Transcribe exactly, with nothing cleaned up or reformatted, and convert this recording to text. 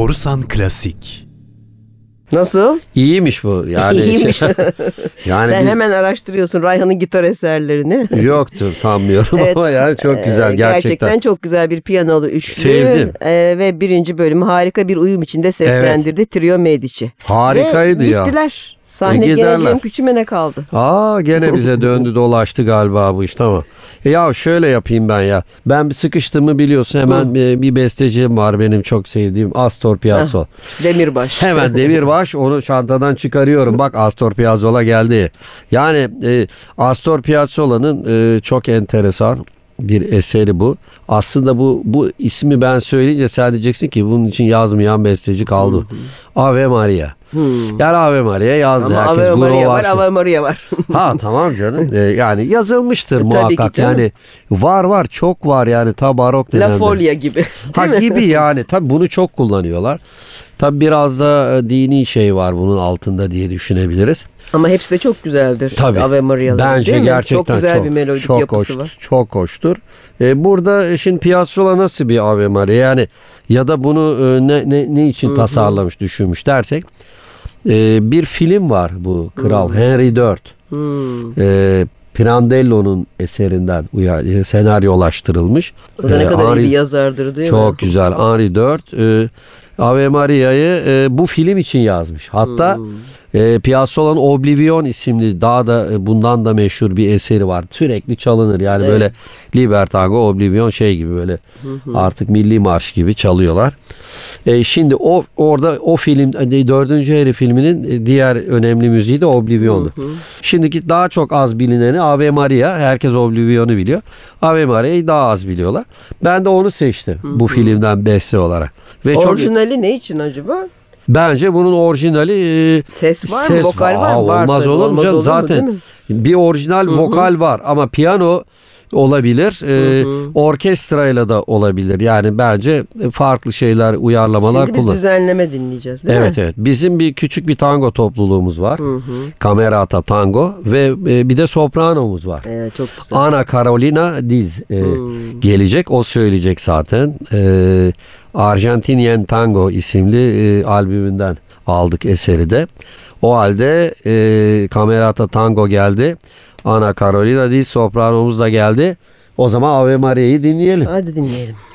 Borusan Klasik. Nasıl? İyiymiş bu. Yani İyiymiş. Şey, yani Sen bir, hemen araştırıyorsun Rayhan'ın gitar eserlerini. yoktur sanmıyorum Evet. ama yani çok güzel Ee, gerçekten. Gerçekten çok güzel bir piyanolu üçlü. Sevdim. Ee, ve birinci bölümü harika bir uyum içinde seslendirdi Trio Medici. Harikaydı ve ya. gittiler. Sahne E, gene giderler. Cem Küçümen'e kaldı. Aa gene bize döndü dolaştı galiba bu iş, tamam. E ya şöyle yapayım ben ya. Ben bir sıkıştığımı biliyorsun, hemen bir, bir bestecim var benim çok sevdiğim, Astor Piazzolla. Demirbaş. Hemen Demirbaş, onu çantadan çıkarıyorum. Bak Astor Piazzolla geldi. Yani e, Astor Piazzolla'nın e, çok enteresan bir eseri bu. Aslında bu bu ismi ben söyleyince sen diyeceksin ki bunun için yazmayan besteci kaldı. Ave Maria. Hmm. Yani Ave Maria yazdı. Ama Herkes Ave Maria Guru var, var. Ave Maria var. Ha tamam canım. Ee, yani yazılmıştır Tabii ki muhakkak. canım. Yani var var çok var yani ta barok La dönemde. Folia gibi. Ha gibi yani. Tabii bunu çok kullanıyorlar. Tabii biraz da e, dini şey var bunun altında diye düşünebiliriz. Ama hepsi de çok güzeldir. Tabii. Ave Maria'lar. Bence değil mi? gerçekten çok güzel çok, bir melodik çok yapısı hoştur, var. çok hoştur. Ee, burada şimdi Piazzolla nasıl bir Ave Maria yani, ya da bunu e, ne, ne, ne için tasarlamış, düşünmüş dersek, e, bir film var bu Kral Hı-hı. Henry dört. Hmm. E, Pirandello'nun eserinden uyar, senaryolaştırılmış. O da ne E, kadar Henry- iyi bir yazardır değil mi? Çok güzel. Henry dört e, Ave Maria'yı e, bu film için yazmış. Hatta Hmm. e, Piazzolla'nın Oblivion isimli daha da e, bundan da meşhur bir eseri var. Sürekli çalınır. Yani Evet. böyle Libertango, Oblivion şey gibi böyle artık milli marş gibi çalıyorlar. E, şimdi o orada o film e, dördüncü Harry filminin e, diğer önemli müziği de Oblivion'du. Şimdiki daha çok az bilineni Ave Maria. Herkes Oblivion'u biliyor. Ave Maria'yı daha az biliyorlar. Ben de onu seçtim bu filmden beste olarak. Ve çok Orijinali ne için acaba? bence bunun orijinali e, Ses var mı? Vokal var mı? Aa, Var olmaz tabii. olur mu Olmaz canım? olur mu, Zaten değil mi? bir orijinal vokal var ama piyano olabilir. E, orkestrayla da olabilir. Yani bence farklı şeyler, uyarlamalar Şimdi biz kullan. düzenleme dinleyeceğiz değil Evet mi? evet. Bizim bir küçük bir tango topluluğumuz var. Hı hı. Camerata Tango ve e, bir de sopranomuz var. Evet, çok güzel. Ana Carolina Diz e, Hmm. gelecek. O söyleyecek zaten. E, Argentinian Tango isimli e, albümünden aldık eseri de. O halde e, Camerata Tango geldi. Ana Carolina Diz sopranomuz da geldi. O zaman Ave Maria'yı dinleyelim. Hadi dinleyelim.